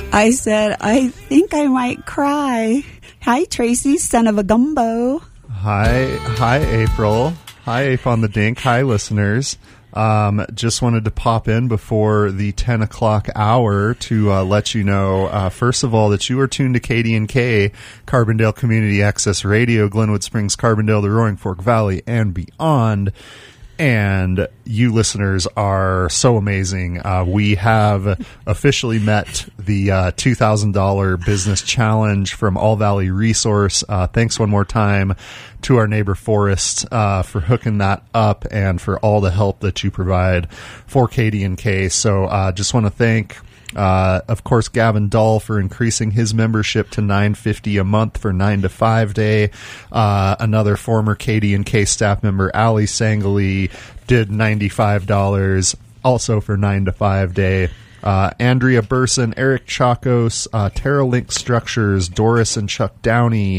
I said, I think I might cry. Hi, Tracy, son of a gumbo. Hi, April. Hi, Ape on the Dink. Hi, listeners. Just wanted to pop in before the 10 o'clock hour to let you know, first of all, that you are tuned to KDNK, Carbondale Community Access Radio, Glenwood Springs, Carbondale, the Roaring Fork Valley, and beyond. And you listeners are so amazing. We have officially met the $2,000 business challenge from All Valley Resource. Thanks one more time to our neighbor Forrest for hooking that up and for all the help that you provide for KDNK. So just want to thank, of course, Gavin Dahl for increasing his membership to $9.50 a month for 9 to 5 day. Another former KDNK staff member, Ali Sangali, did $95 also for 9 to 5 day. Andrea Burson, Eric Chacos, TerraLink Structures, Doris and Chuck Downey,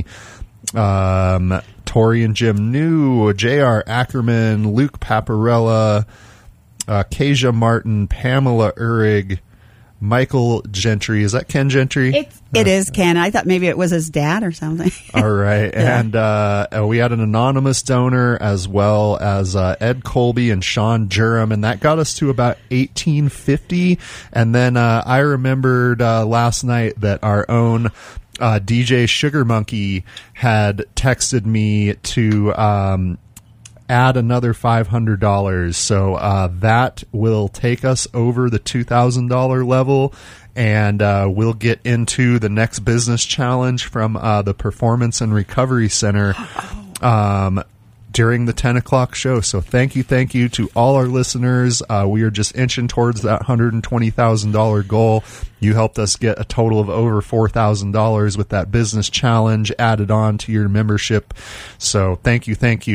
Tori and Jim New, J.R. Ackerman, Luke Paparella, Kasia Martin, Pamela Uhrig, Michael Gentry. Is that Ken Gentry? It is Ken. I thought maybe it was his dad or something. All right. Yeah. And we had an anonymous donor as well as Ed Colby and Sean Durham, and that got us to about $1,850. And then I remembered last night that our own DJ Sugar Monkey had texted me to add another $500, so that will take us over the $2,000 level, and we'll get into the next business challenge from the Performance and Recovery Center during the 10 o'clock show. So thank you to all our listeners. We are just inching towards that $120,000 goal. You helped us get a total of over $4,000 with that business challenge added on to your membership. So thank you.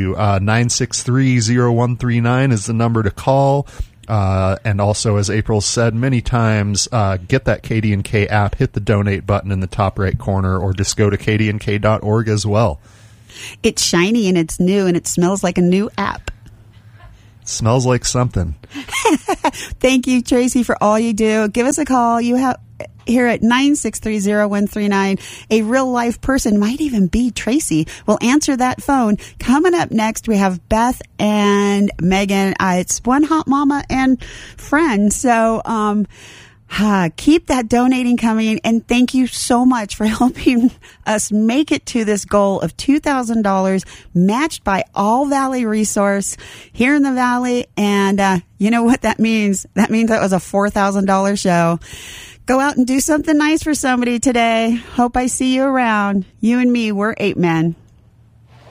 963-0139 is the number to call. And also, as April said many times, get that KDNK app, hit the donate button in the top right corner, or just go to kdnk.org as well. It's shiny and it's new and it smells like a new app. Smells like something. Thank you, Tracy, for all you do. Give us a call. You have here at 963-0139. A real life person, might even be Tracy, will answer that phone. Coming up next, we have Beth and Megan. It's one hot mama and friend. So, keep that donating coming, and thank you so much for helping us make it to this goal of $2,000 matched by All Valley Resource here in the Valley. And you know what that means? That means that was a $4,000 show. Go out and do something nice for somebody today. Hope I see you around. You and me, we're 8 men.